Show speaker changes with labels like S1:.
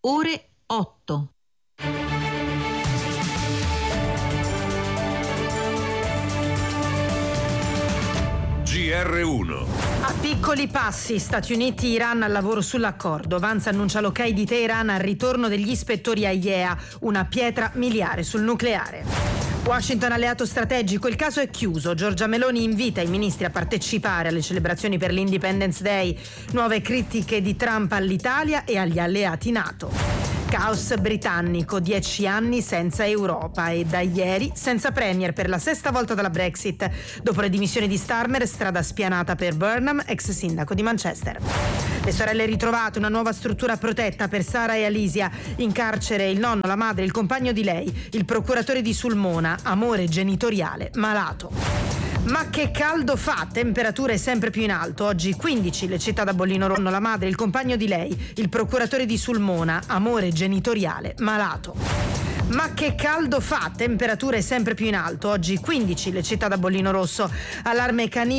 S1: ore 8.
S2: GR1.
S3: A piccoli passi, Stati Uniti e Iran al lavoro sull'accordo. Vance annuncia l'ok di Teheran al ritorno degli ispettori AIEA, una pietra miliare sul nucleare. Washington alleato strategico, il caso è chiuso. Giorgia Meloni invita i ministri a partecipare alle celebrazioni per l'Independence Day. Nuove critiche di Trump all'Italia e agli alleati NATO. Caos britannico, 10 anni senza Europa e da ieri senza premier per la sesta volta dalla Brexit. Dopo le dimissioni di Starmer, strada spianata per Burnham, ex sindaco di Manchester. Le sorelle ritrovate, una nuova struttura protetta per Sara e Alisia. In carcere il nonno, la madre, il compagno di lei, il procuratore di Sulmona, amore genitoriale malato. Ma che caldo fa, temperature sempre più in alto. Oggi 15 le città da Bollino Ronno, la madre, il compagno di lei, il procuratore di Sulmona, amore genitoriale malato. Ma che caldo fa, temperature sempre più in alto. Oggi 15 le città da Bollino Rosso, allarme canino.